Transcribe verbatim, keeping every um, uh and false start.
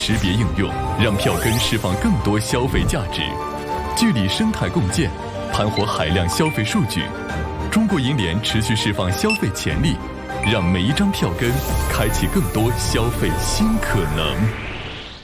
识别应用，让票根释放更多消费价值。聚力生态共建，盘活海量消费数据。中国银联持续释放消费潜力，让每一张票根开启更多消费新可能。